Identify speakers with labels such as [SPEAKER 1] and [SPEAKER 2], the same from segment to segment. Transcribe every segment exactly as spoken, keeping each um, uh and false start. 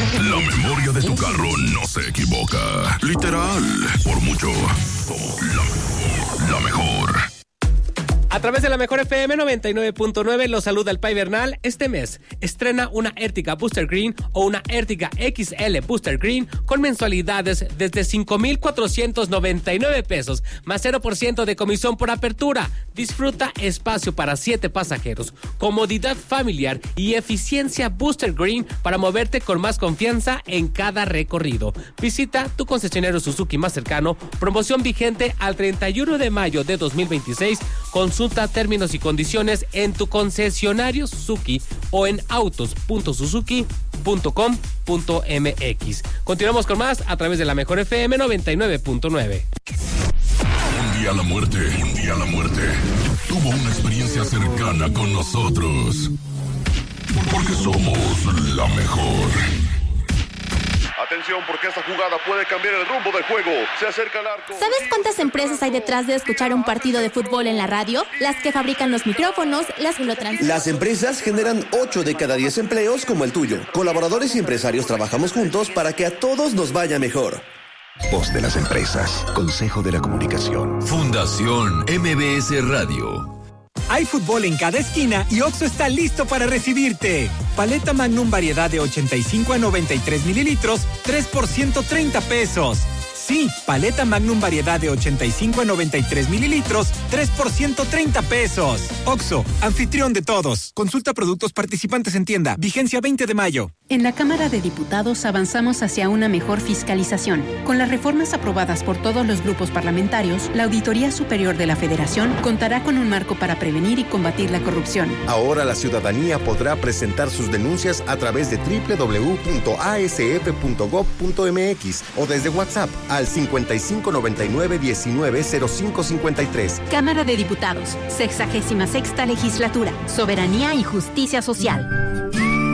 [SPEAKER 1] La memoria de tu carro no se equivoca. Literal, por mucho. La mejor. La mejor.
[SPEAKER 2] A través de la Mejor F M noventa y nueve punto nueve los saluda el Pai Bernal. Este mes estrena una Ertiga Booster Green o una Ertiga X L Booster Green con mensualidades desde cinco mil cuatrocientos noventa y nueve pesos más cero por ciento de comisión por apertura. Disfruta espacio para siete pasajeros, comodidad familiar y eficiencia Booster Green para moverte con más confianza en cada recorrido. Visita tu concesionario Suzuki más cercano. Promoción vigente al treinta y uno de mayo de dos mil veintiséis. Consulta términos y condiciones en tu concesionario Suzuki o en autos punto suzuki punto com punto m x. Continuamos con más a través de la Mejor F M noventa y nueve punto nueve.
[SPEAKER 1] Un día la muerte, un día la muerte tuvo una experiencia cercana con nosotros. Porque somos la mejor.
[SPEAKER 3] Atención, porque esta jugada puede cambiar el rumbo del juego. Se acerca al arco.
[SPEAKER 4] ¿Sabes cuántas empresas hay detrás de escuchar un partido de fútbol en la radio? Las que fabrican los micrófonos, las que lo transmiten.
[SPEAKER 5] Las empresas generan ocho de cada diez empleos como el tuyo. Colaboradores y empresarios trabajamos juntos para que a todos nos vaya mejor.
[SPEAKER 6] Voz de las empresas. Consejo de la Comunicación.
[SPEAKER 7] Fundación M B S Radio.
[SPEAKER 8] Hay fútbol en cada esquina y Oxxo está listo para recibirte. Paleta Magnum variedad de ochenta y cinco a noventa y tres mililitros, tres por ciento treinta pesos. Sí, paleta Magnum variedad de ochenta y cinco a noventa y tres mililitros, tres por ciento treinta pesos. Oxxo, anfitrión de todos. Consulta productos participantes en tienda. Vigencia veinte de mayo.
[SPEAKER 9] En la Cámara de Diputados avanzamos hacia una mejor fiscalización. Con las reformas aprobadas por todos los grupos parlamentarios, la Auditoría Superior de la Federación contará con un marco para prevenir y combatir la corrupción.
[SPEAKER 10] Ahora la ciudadanía podrá presentar sus denuncias a través de doble u doble u doble u punto a s f punto gob punto m x o desde WhatsApp al cincuenta y cinco noventa y nueve diecinueve cero cinco cincuenta y tres.
[SPEAKER 9] Cámara de Diputados, sexagésima sexta legislatura, soberanía y justicia social.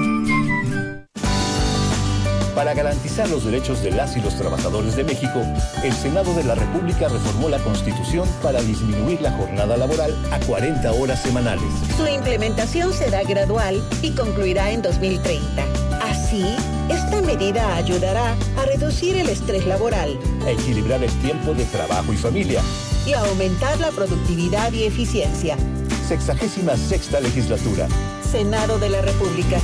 [SPEAKER 11] Para garantizar los derechos de las y los trabajadores de México, el Senado de la República reformó la Constitución para disminuir la jornada laboral a cuarenta horas semanales.
[SPEAKER 12] Su implementación será gradual y concluirá en dos mil treinta. Así, esta medida ayudará a reducir el estrés laboral,
[SPEAKER 11] a equilibrar el tiempo de trabajo y familia
[SPEAKER 12] y a aumentar la productividad y eficiencia.
[SPEAKER 11] Sexagésima sexta legislatura.
[SPEAKER 12] Senado de la República.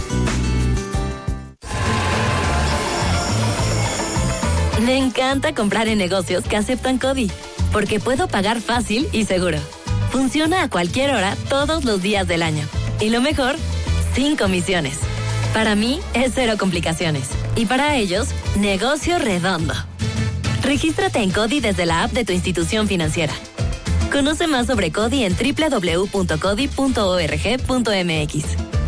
[SPEAKER 13] Me encanta comprar en negocios que aceptan CODI, porque puedo pagar fácil y seguro. Funciona a cualquier hora, todos los días del año. Y lo mejor, sin comisiones. Para mí, es cero complicaciones. Y para ellos, negocio redondo. Regístrate en CODI desde la app de tu institución financiera. Conoce más sobre CODI en doble u doble u doble u punto codi punto org punto m x.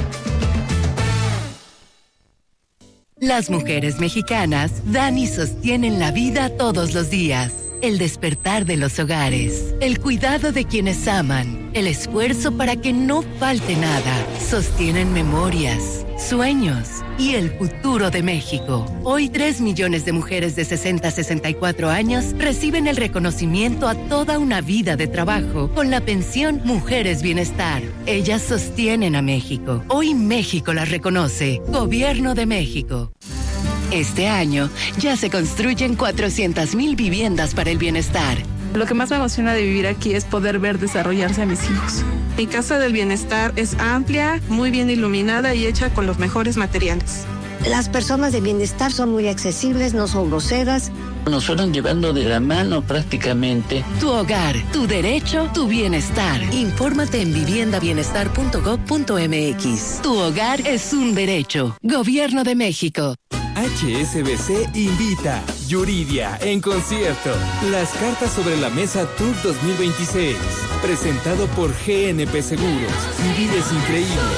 [SPEAKER 14] Las mujeres mexicanas dan y sostienen la vida todos los días. El despertar de los hogares, el cuidado de quienes aman, el esfuerzo para que no falte nada. Sostienen memorias, sueños y el futuro de México. Hoy tres millones de mujeres de sesenta a sesenta y cuatro años reciben el reconocimiento a toda una vida de trabajo con la pensión Mujeres Bienestar. Ellas sostienen a México. Hoy México las reconoce. Gobierno de México. Este año ya se construyen cuatrocientas mil viviendas para el bienestar.
[SPEAKER 15] Lo que más me emociona de vivir aquí es poder ver desarrollarse a mis hijos. Mi casa del bienestar es amplia, muy bien iluminada y hecha con los mejores materiales.
[SPEAKER 16] Las personas de bienestar son muy accesibles, no son groseras.
[SPEAKER 17] Nos fueron llevando de la mano prácticamente.
[SPEAKER 14] Tu hogar, tu derecho, tu bienestar. Infórmate en vivienda bienestar punto gob punto m x. Tu hogar es un derecho. Gobierno de México.
[SPEAKER 18] H S B C invita Yuridia en concierto. Las cartas sobre la mesa Tour dos mil veintiséis. Presentado por G N P Seguros. Vives increíble.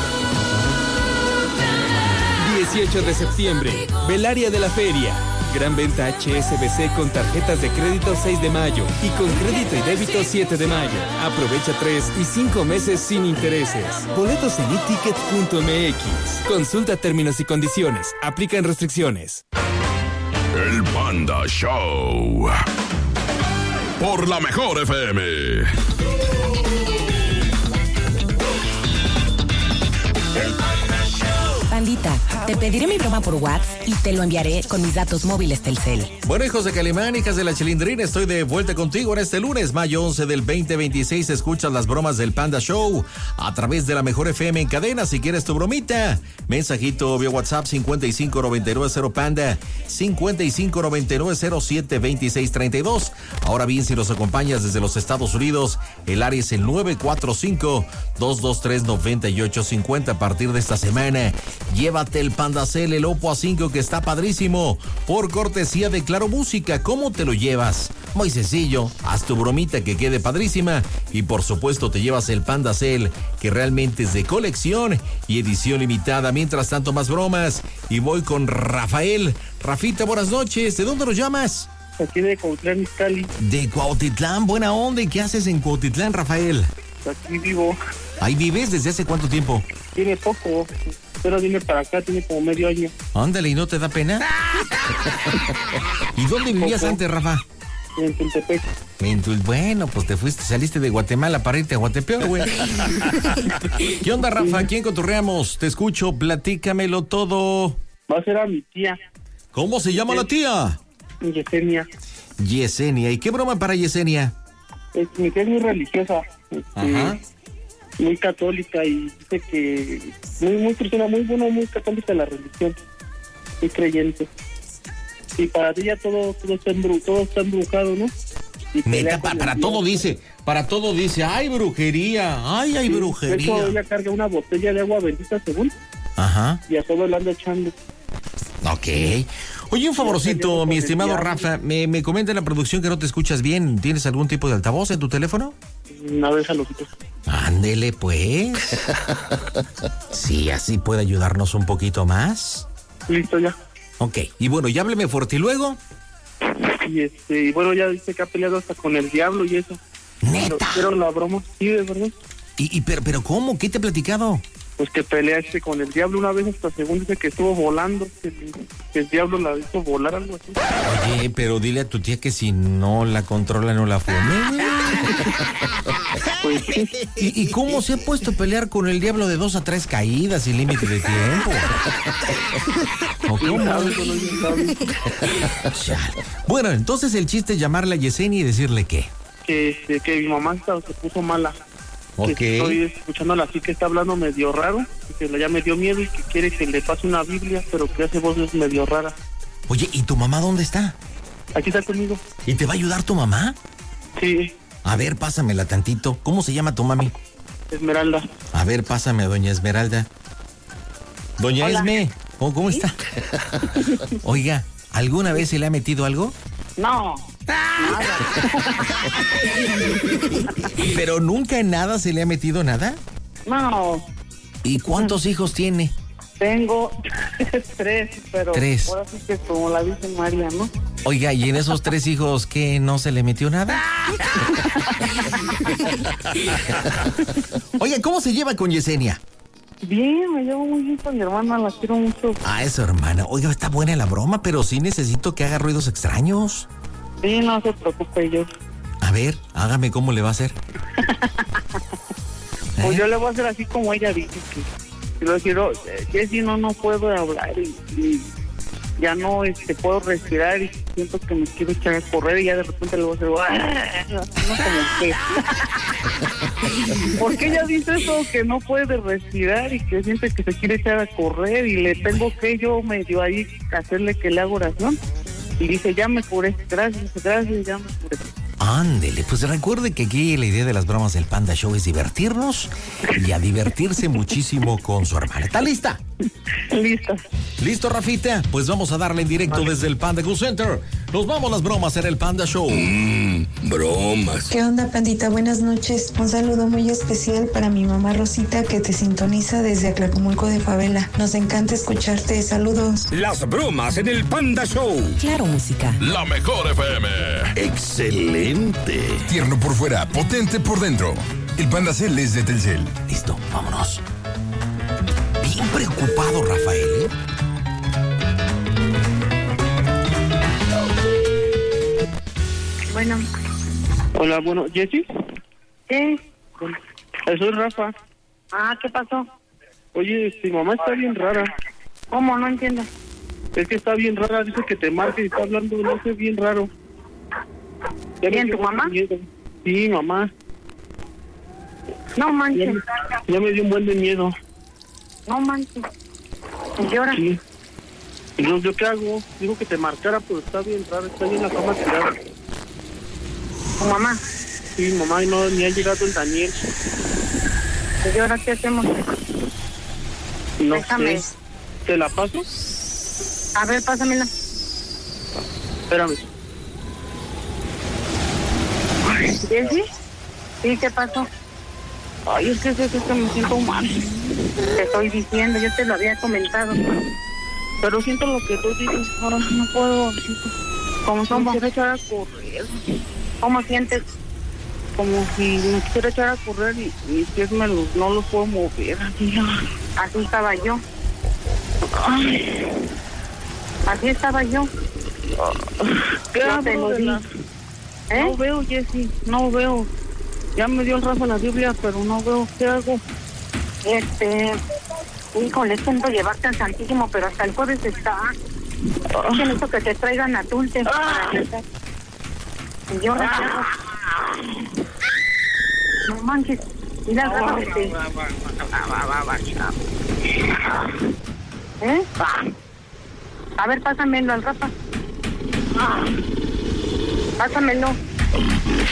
[SPEAKER 18] dieciocho de septiembre, Velaria de la Feria. Gran venta H S B C con tarjetas de crédito seis de mayo y con crédito y débito siete de mayo. Aprovecha tres y cinco meses sin intereses. Boletos en e ticket punto m x. Consulta términos y condiciones. Aplican restricciones.
[SPEAKER 1] El Panda Show. Por la Mejor F M.
[SPEAKER 19] El Panda Show. pandita. Te pediré mi broma por WhatsApp y te lo enviaré con mis datos móviles Telcel.
[SPEAKER 20] Bueno, hijos de Calimán, hijas de la Chilindrina, estoy de vuelta contigo en este lunes, mayo once del veinte veintiséis. Escuchas las bromas del Panda Show a través de la Mejor F M en cadena. Si quieres tu bromita, mensajito vía WhatsApp cincuenta y cinco noventa y nueve cero Panda, cincuenta y cinco noventa y nueve cero siete veintiséis treinta y dos. Ahora bien, si nos acompañas desde los Estados Unidos, el área es el nueve cuatro cinco, dos dos tres, nueve ocho cinco cero. A partir de esta semana, llévate el Pandacel, el Oppo A cinco que está padrísimo, por cortesía de Claro Música. ¿Cómo te lo llevas? Muy sencillo, haz tu bromita que quede padrísima y por supuesto te llevas el Pandacel, que realmente es de colección y edición limitada. Mientras tanto, más bromas y voy con Rafael. Rafita, buenas noches. ¿De dónde nos llamas?
[SPEAKER 21] Aquí de Cuautitlán, Izcalli.
[SPEAKER 20] De Cuautitlán, buena onda. ¿Y qué haces en Cuautitlán, Rafael?
[SPEAKER 21] Aquí vivo.
[SPEAKER 20] ¿Ahí vives? ¿Desde hace cuánto tiempo?
[SPEAKER 21] Tiene poco, pero vine para acá, tiene como medio año.
[SPEAKER 20] Ándale, ¿y no te da pena? ¿Y dónde vivías poco. antes, Rafa?
[SPEAKER 21] En Tultepec.
[SPEAKER 20] En Tul... Bueno, pues te fuiste, saliste de Guatemala para irte a Guatepeor, güey. ¿Qué onda, Rafa? ¿Quién cotorreamos? Te escucho, platícamelo todo.
[SPEAKER 21] Va a ser a mi tía.
[SPEAKER 20] ¿Cómo se llama es... la tía?
[SPEAKER 21] Yesenia.
[SPEAKER 20] Yesenia. ¿Y qué broma para Yesenia?
[SPEAKER 21] Es, mi tía es muy religiosa. Este, Ajá. Muy católica y dice que muy muy cristiana, muy buena, muy católica la religión, muy creyente. Y para ella todo todo está embru, todo está embrujado, ¿no?
[SPEAKER 20] Neta, para, para todo dice, para todo dice, ay brujería, ay hay sí, brujería.
[SPEAKER 21] De hecho, ella carga una botella de agua bendita según.
[SPEAKER 20] Ajá.
[SPEAKER 21] Y a todo le anda echando.
[SPEAKER 20] Ok. Oye, un favorcito, mi estimado Rafa, me, me comenta en la producción que no te escuchas bien. ¿Tienes algún tipo de altavoz en tu teléfono?
[SPEAKER 21] Una vez a los otros.
[SPEAKER 20] Ándele, pues. Sí, así puede ayudarnos un poquito más.
[SPEAKER 21] Listo, ya.
[SPEAKER 20] Ok, y bueno, ya hábleme fuerte y luego.
[SPEAKER 21] Y este, y bueno, ya dice que ha peleado hasta con el diablo y eso.
[SPEAKER 20] ¿Neta?
[SPEAKER 21] Pero la broma, sí, de verdad.
[SPEAKER 20] ¿Y, y pero, pero cómo? ¿Qué te ha platicado?
[SPEAKER 21] Pues que peleaste con el diablo una vez, hasta según dice que estuvo volando, que, que el diablo la hizo volar, algo así.
[SPEAKER 20] Oye, pero dile a tu tía que si no la controla, no la fume.
[SPEAKER 21] Pues sí.
[SPEAKER 20] ¿Y, ¿Y cómo se ha puesto a pelear con el diablo de dos a tres caídas sin límite de tiempo? ¿O cómo? Bueno, entonces el chiste es llamarle a Yesenia y decirle qué.
[SPEAKER 21] Que, que, que mi mamá se puso mala.
[SPEAKER 20] Okay.
[SPEAKER 21] Que estoy escuchándola así que está hablando medio raro, que ya me dio miedo y que quiere que le pase una Biblia, pero que hace voces medio raras.
[SPEAKER 20] Oye, ¿y tu mamá dónde está?
[SPEAKER 21] Aquí está conmigo.
[SPEAKER 20] ¿Y te va a ayudar tu mamá?
[SPEAKER 21] Sí.
[SPEAKER 20] A ver, pásamela tantito. ¿Cómo se llama tu mami?
[SPEAKER 21] Esmeralda.
[SPEAKER 20] A ver, pásame a doña Esmeralda. Doña Hola. Esme, ¿cómo, cómo ¿Sí? está? Oiga, ¿alguna vez se le ha metido algo?
[SPEAKER 21] No.
[SPEAKER 20] Nada. ¿Pero nunca en nada se le ha metido nada?
[SPEAKER 21] No.
[SPEAKER 20] ¿Y cuántos hijos tiene?
[SPEAKER 21] Tengo tres, pero
[SPEAKER 20] tres.
[SPEAKER 21] Ahora sí que como la Virgen María, ¿no?
[SPEAKER 20] Oiga, ¿y en esos tres hijos qué, no se le metió nada? Oiga, ¿cómo se lleva con Yesenia?
[SPEAKER 21] Bien, me llevo muy bien con mi hermana, la quiero mucho.
[SPEAKER 20] Ah, eso, hermana. Oiga, está buena la broma, pero sí necesito que haga ruidos extraños.
[SPEAKER 21] Sí, no se preocupe yo.
[SPEAKER 20] A ver, hágame cómo le va a hacer.
[SPEAKER 21] Pues ¿Eh? yo le voy a hacer así como ella dice que... Yo quiero... Jessy, no, no puedo hablar y... y ya no este, puedo respirar y siento que me quiero echar a correr y ya de repente le voy a hacer... No, como que... Porque ella dice eso, que no puede respirar y que siente que se quiere echar a correr y le tengo que yo medio ahí hacerle que le haga oración y dice, ya me curé, gracias, gracias, ya me curé.
[SPEAKER 20] Ándele, pues recuerde que aquí la idea de las bromas del Panda Show es divertirnos y a divertirse muchísimo con su hermana. ¿Está lista?
[SPEAKER 21] Lista.
[SPEAKER 20] ¿Listo, Rafita? Pues vamos a darle en directo vale. desde el Panda Cool Center. Nos vamos las bromas en el Panda Show.
[SPEAKER 1] Mmm, bromas.
[SPEAKER 22] ¿Qué onda, Pandita? Buenas noches. Un saludo muy especial para mi mamá Rosita, que te sintoniza desde Atlacomulco de Favela. Nos encanta escucharte. Saludos.
[SPEAKER 1] Las bromas en el Panda Show.
[SPEAKER 19] Claro, música.
[SPEAKER 1] La mejor F M. Excelente.
[SPEAKER 23] Tierno por fuera, potente por dentro. El Pandacel es de Telcel.
[SPEAKER 20] Listo, vámonos. Bien preocupado, Rafael, ¿eh?
[SPEAKER 22] Bueno.
[SPEAKER 21] Hola, bueno, ¿Jessy?
[SPEAKER 22] Sí.
[SPEAKER 21] Soy Rafa.
[SPEAKER 22] Ah, ¿qué pasó?
[SPEAKER 21] Oye, mi mamá está bien rara.
[SPEAKER 2] ¿Cómo? No entiendo.
[SPEAKER 21] Es que está bien rara, dice que te marque y está hablando, no sé, bien raro.
[SPEAKER 2] ¿Quién, tu mamá?
[SPEAKER 21] Miedo. Sí, mamá.
[SPEAKER 2] No manches.
[SPEAKER 21] Ya, ya me dio un buen de miedo.
[SPEAKER 2] No manches. ¿Y ahora?
[SPEAKER 21] Sí. Entonces, ¿yo qué hago? Digo que te marcara, pero está bien raro, está bien en la cama tirada.
[SPEAKER 2] ¿Tu mamá?
[SPEAKER 21] Sí, mamá, y no, ni ha llegado el Daniel.
[SPEAKER 2] ¿Y ahora qué hacemos?
[SPEAKER 21] No
[SPEAKER 2] Déjame.
[SPEAKER 21] sé. ¿Te la paso?
[SPEAKER 2] A ver, pásamela.
[SPEAKER 21] Espérame.
[SPEAKER 2] ¿Jessy? ¿Sí? ¿Qué pasó?
[SPEAKER 21] Ay, es que es eso que me siento mal.
[SPEAKER 2] Te estoy diciendo, yo te lo había comentado.
[SPEAKER 21] Pero siento lo que tú dices, ahora no puedo.
[SPEAKER 2] ¿Cómo
[SPEAKER 21] Como
[SPEAKER 2] somos?
[SPEAKER 21] si me quisiera echar a correr.
[SPEAKER 2] ¿Cómo sientes?
[SPEAKER 21] Como si me quisiera echar a correr y mis pies me los, no los puedo mover. Así,
[SPEAKER 2] así estaba yo.
[SPEAKER 21] Ay.
[SPEAKER 2] Así estaba yo.
[SPEAKER 21] ¿Qué
[SPEAKER 2] yo
[SPEAKER 21] hago
[SPEAKER 2] te lo
[SPEAKER 21] de
[SPEAKER 2] di.
[SPEAKER 21] la...
[SPEAKER 2] ¿Eh?
[SPEAKER 21] No veo, Jessy, no veo. Ya me dio el Rafa la Biblia, pero no veo. ¿Qué hago?
[SPEAKER 2] Este... Híjole, siento llevarte al Santísimo, pero hasta el jueves está.
[SPEAKER 21] Ah.
[SPEAKER 2] Es que necesito que te traigan a Dulce.
[SPEAKER 21] Ah.
[SPEAKER 2] Y yo no
[SPEAKER 21] Ah.
[SPEAKER 2] No manches. Mira,
[SPEAKER 21] Ah.
[SPEAKER 2] Rafa, este... ¿Eh? A ver, pásamelo al Rafa. Pásamelo.